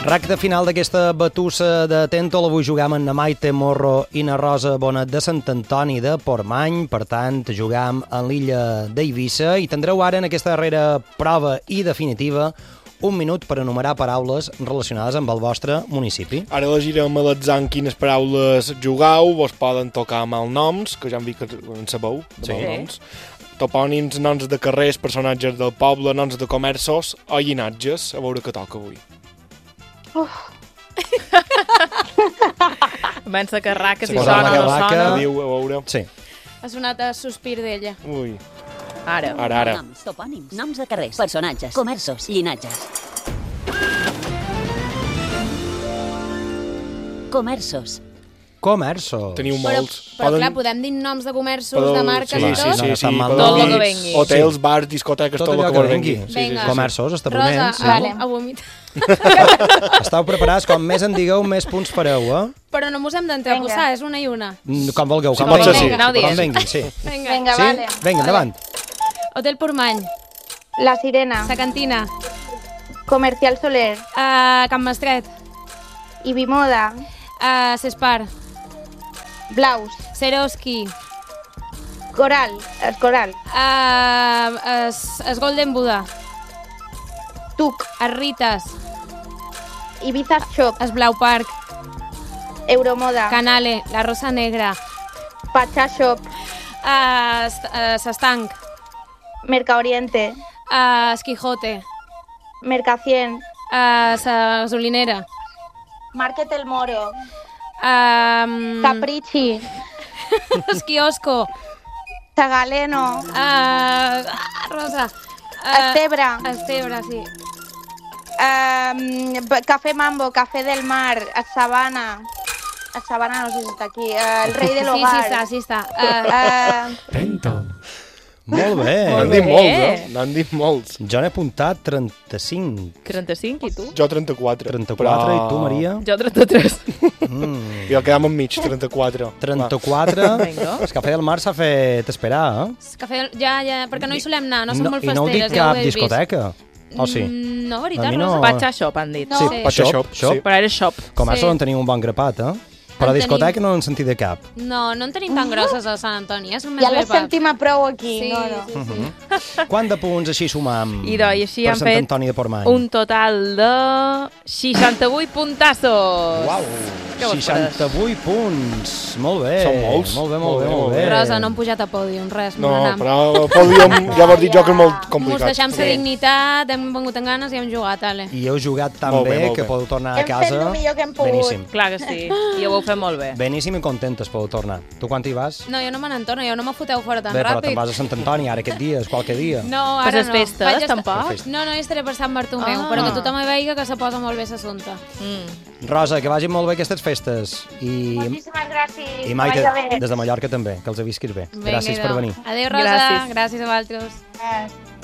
Recte final d'aquesta batussa de Tèntol. Avui jugam amb na Maite Morro i na Rosa Bonet de Sant Antoni de Portmany. Per tant, jugam en l'illa d'Eivissa i tindreu ara en aquesta darrera prova i definitiva un minut per enumerar paraules relacionades amb el vostre municipi. Ara elegirem a l'atzar en quines paraules jugueu, vos poden tocar malnoms, que ja hem vist que en sabeu, de malnoms, topònims, noms de carrers, personatges del poble, noms de comerços o llinatges. A veure què toca avui. Comença a carrar, que si Posa sona la o no carraca. sona. Diu, a veure. Sí. Ha sonat a sospir d'ella. Ui, Ara. ara. Noms, topònims, noms de carrers, personatges, comerços, llinatges. Comerços. Comerços. Teniu Però, molts. però clar, podem dir noms de comerços, Podeu- de marques sí, i tot? sí, sí, Mal podeu tot el dir que vengui. hotels, bars, discoteques, tot el que vos vengui. Vinga. Comerços, Rosa, establiments. a vomitar. Esteu preparats? Com més en digueu, més punts fareu, eh? Però no mos hem d'entreposar, és una i una. Com vulgueu, com pot ser vengui. sí. Aneu dient. Com vengui, sí. Vinga. Sí? vale. Vinga, endavant. Hotel Portmany, La Sirena, Sa Cantina, Comercial Soler, Can Mestret, Ibimoda, Cespar, Blaus, Seroski, Coral, Escoral, es Golden Buda, Tuc, es Ritas, Ibiza Shop, es Blau Park, Euromoda, Canale, la Rosa Negra, Pacha Shop, S'Estanc, Mercaoriente, es Quijote, Mercacien, Sa Gasolinera, Market El Moro, Capri, Caprici, es Kiosco, Zagaleno, Rosa, Estebra, Estebra, sí. Café Mambo, Café del Mar, Sabana. Sabana no sé si está aquí. El Rei del Hogar. Sí està. Molt bé. N'han dit molts, N'han dit molts. Jo n'he apuntat 35. 35, i tu? Jo 34. 34, i tu, Maria? Jo 33. Jo quedam enmig, 34. 34. Vinga. El Cafè del Mar s'ha fet esperar, eh? Cafè, ja, perquè no hi solem anar, no som molt I no heu dit festeres, ja ho cap heu vist. discoteca? O sí? No, A veritat, mi no. Rosa. Patxa shop, han dit. No. Sí, Sí. Patxa shop, sí. Però era shop. Comerços Sí. en teniu un bon grapat, eh? Però En discoteca no en sentit de cap. No en tenim tan grosses a Sant Antoni, són més Ja les grepas. sentim a prou aquí. Sí, No. sí. Quant de punts així sumam I així per han Sant fet Antoni de Portmany? un total de 68 puntazos. Uau, Què vos 68 punts. Molt bé. Són molts. Molt bé, molt bé, molt bé. Rosa, no hem pujat a pòdium, res. No, m'anam. però podíem, ja vos dic jo que és molt Mos complicat. deixem sa dignitat, hem vengut amb ganes i hem jugat, ale. I heu jugat tan Molt bé, bé molt que bé. podeu tornar a Hem fet casa. el millor que hem pogut. Beníssim. Clar que sí. I ho heu fet molt bé. Beníssim i contentes podeu tornar. Tu quan hi vas? No, jo no me n'entorno, jo no me foteu fora tan Bé, però te'n ràpid. vas a Sant Antoni ara aquest dia, és qualque dia. No, Per ara les no. festes, Vaig estar- tampoc? No, jo estaré per Sant Bartomeu, Ah. però que tothom hi veiga que se posa molt bé l'assumpte. Rosa, que vagin molt bé aquestes festes. Moltíssimes gràcies. I Maite, Que vagi bé. des de Mallorca també, que els visquis bé. Vinga, Gràcies per idò. venir. Adéu, Rosa. Gràcies. Gràcies a vosaltres. Gràcies.